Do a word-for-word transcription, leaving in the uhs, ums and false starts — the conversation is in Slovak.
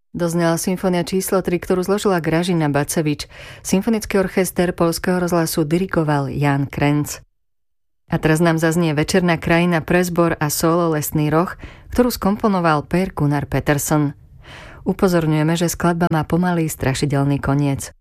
Doznala symfónia číslo tri, ktorú zložila Gražina Bacevič. Symfonický orchester Poľského rozhlasu dirigoval Jan Krenc. A teraz nám zaznie Večerná krajina pre zbor a solo Lesný roh, ktorú skomponoval Per Gunnar Peterson. Upozorňujeme, že skladba má pomalý strašidelný koniec.